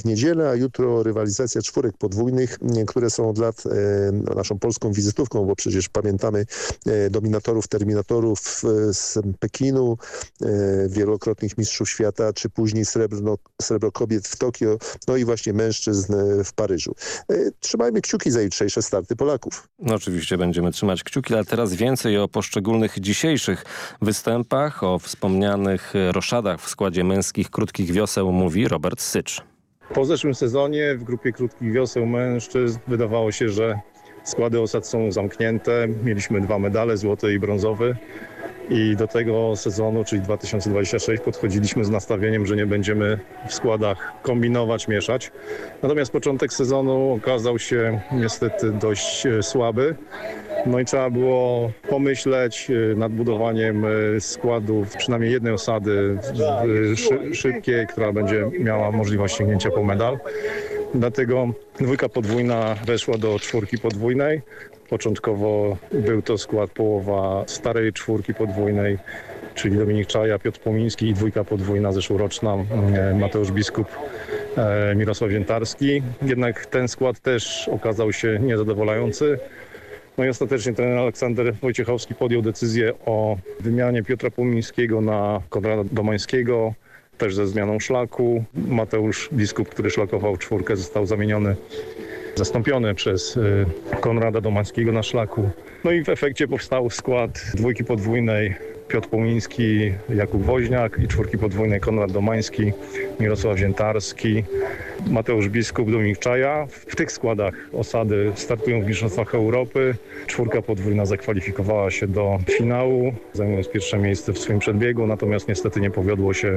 w niedzielę, a jutro rywalizacja czwórek podwójnych, które są od lat naszą polską wizytówką, bo przecież pamiętamy dominatorów, terminatorów z Pekinu, wielokrotnych mistrzów świata, czy później srebro kobiet w Tokio, no i właśnie mężczyzn w Paryżu. Trzymajmy kciuki za jutrzejsze starty Polaków. No oczywiście będziemy trzymać kciuki, ale teraz więcej o poszczególnych dzisiejszych występach, o wspomnianych roszadach w składzie męskich krótkich wioseł mówi Robert Sycz. Po zeszłym sezonie w grupie krótkich wioseł mężczyzn wydawało się, że składy osad są zamknięte. Mieliśmy 2 medale, złoty i brązowy. I do tego sezonu, czyli 2026, podchodziliśmy z nastawieniem, że nie będziemy w składach kombinować, mieszać. Natomiast początek sezonu okazał się niestety dość słaby. No i trzeba było pomyśleć nad budowaniem składów, przynajmniej jednej osady szybkiej, która będzie miała możliwość sięgnięcia po medal. Dlatego dwójka podwójna weszła do czwórki podwójnej. Początkowo był to skład połowa starej czwórki podwójnej, czyli Dominik Czaja, Piotr Płomiński i dwójka podwójna zeszłoroczna Mateusz Biskup, Mirosław Jętarski. Jednak ten skład też okazał się niezadowalający. No i ostatecznie trener Aleksander Wojciechowski podjął decyzję o wymianie Piotra Płomińskiego na Konrada Domańskiego, też ze zmianą szlaku. Mateusz Biskup, który szlakował czwórkę, został zastąpiony przez Konrada Domańskiego na szlaku. No i w efekcie powstał skład dwójki podwójnej Piotr Płomiński, Jakub Woźniak i czwórki podwójnej Konrad Domański, Mirosław Ziętarski, Mateusz Biskup, Dominik Czaja. W tych składach osady startują w Mistrzostwach Europy. Czwórka podwójna zakwalifikowała się do finału, zajmując pierwsze miejsce w swoim przedbiegu, natomiast niestety nie powiodło się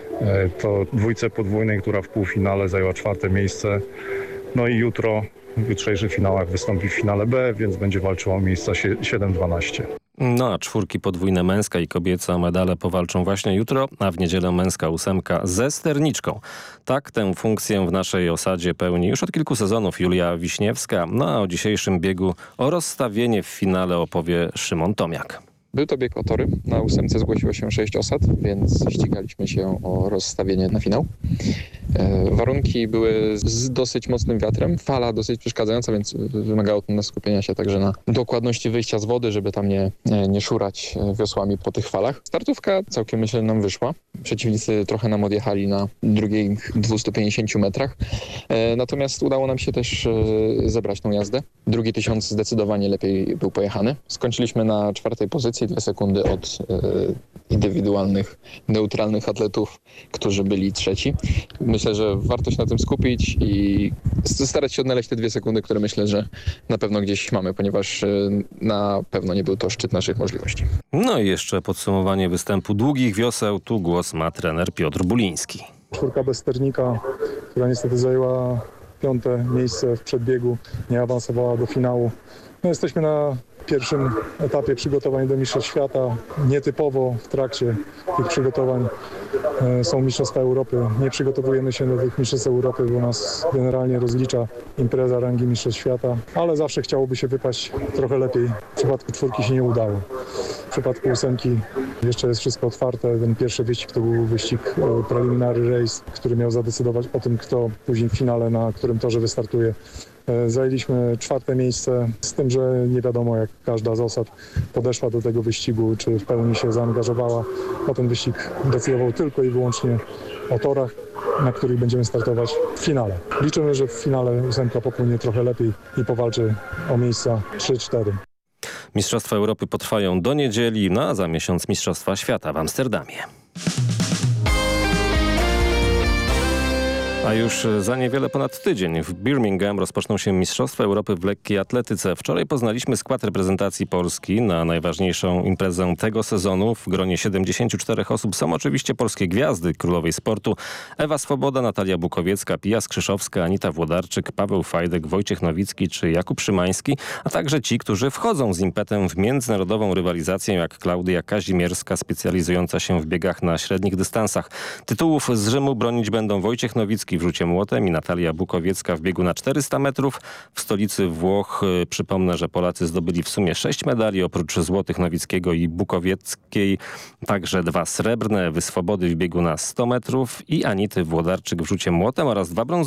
to dwójce podwójnej, która w półfinale zajęła 4. miejsce. No i jutro w jutrzejszych finałach wystąpi w finale B, więc będzie walczyła o miejsca 7-12. No a czwórki podwójne męska i kobieca o medale powalczą właśnie jutro, a w niedzielę męska 8 ze sterniczką. Tak tę funkcję w naszej osadzie pełni już od kilku sezonów Julia Wiśniewska. No a o dzisiejszym biegu o rozstawienie w finale opowie Szymon Tomiak. Był to bieg o tory. Na 8 zgłosiło się 6 osad, więc ścigaliśmy się o rozstawienie na finał. Warunki były z dosyć mocnym wiatrem, fala dosyć przeszkadzająca, więc wymagało to skupienia się także na dokładności wyjścia z wody, żeby tam nie szurać wiosłami po tych falach. Startówka całkiem myślę nam wyszła. Przeciwnicy trochę nam odjechali na drugich 250 metrach. Natomiast udało nam się też zebrać tą jazdę. Drugi 1000 zdecydowanie lepiej był pojechany. Skończyliśmy na 4. pozycji, 2 sekundy od indywidualnych, neutralnych atletów, którzy byli trzeci. Myślę, że warto się na tym skupić i starać się odnaleźć te 2 sekundy, które myślę, że na pewno gdzieś mamy, ponieważ na pewno nie był to szczyt naszych możliwości. No i jeszcze podsumowanie występu długich wioseł. Tu głos ma trener Piotr Buliński. Czwórka bez sternika, która niestety zajęła 5. miejsce w przedbiegu, nie awansowała do finału. No, jesteśmy na pierwszym etapie przygotowań do Mistrzostw Świata. Nietypowo w trakcie tych przygotowań są Mistrzostwa Europy. Nie przygotowujemy się do tych Mistrzostw Europy, bo nas generalnie rozlicza impreza rangi Mistrzostw Świata, ale zawsze chciałoby się wypaść trochę lepiej. W przypadku czwórki się nie udało. W przypadku 8 jeszcze jest wszystko otwarte. Ten pierwszy wyścig to był wyścig preliminary race, który miał zadecydować o tym, kto później w finale na którym torze wystartuje. Zajęliśmy 4. miejsce, z tym, że nie wiadomo jak każda z osad podeszła do tego wyścigu, czy w pełni się zaangażowała. O ten wyścig decydował tylko i wyłącznie o torach, na których będziemy startować w finale. Liczymy, że w finale 8 popłynie trochę lepiej i powalczy o miejsca 3-4. Mistrzostwa Europy potrwają do niedzieli, no a za miesiąc Mistrzostwa Świata w Amsterdamie. A już za niewiele ponad tydzień w Birmingham rozpoczną się Mistrzostwa Europy w lekkiej atletyce. Wczoraj poznaliśmy skład reprezentacji Polski na najważniejszą imprezę tego sezonu. W gronie 74 osób są oczywiście polskie gwiazdy królowej sportu. Ewa Swoboda, Natalia Bukowiecka, Pia Skrzyszowska, Anita Włodarczyk, Paweł Fajdek, Wojciech Nowicki czy Jakub Szymański, a także ci, którzy wchodzą z impetem w międzynarodową rywalizację jak Klaudia Kazimierska, specjalizująca się w biegach na średnich dystansach. Tytułów z Rzymu bronić będą Wojciech Nowicki w rzucie młotem i Natalia Bukowiecka w biegu na 400 metrów. W stolicy Włoch przypomnę, że Polacy zdobyli w sumie 6 medali, oprócz złotych Nowickiego i Bukowieckiej, także 2 srebrne, Ewy Swobody w biegu na 100 metrów i Anity Włodarczyk w rzucie młotem oraz 2 brązowe.